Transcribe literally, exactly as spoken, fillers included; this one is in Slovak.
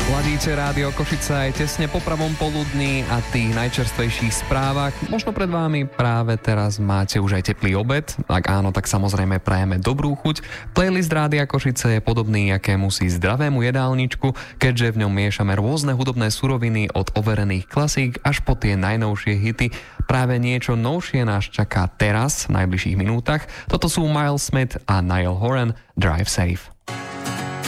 Ladíte Rádio Košice aj tesne po pravom poludní a tých najčerstvejších správach. Možno pred vámi práve teraz máte už aj teplý obed. Ak áno, tak samozrejme prajeme dobrú chuť. Playlist Rádia Košice je podobný akémusi zdravému jedálničku, keďže v ňom miešame rôzne hudobné suroviny od overených klasík až po tie najnovšie hity. Práve niečo novšie nás čaká teraz, v najbližších minútach. Toto sú Miles Smith a Niall Horan, Drive Safe.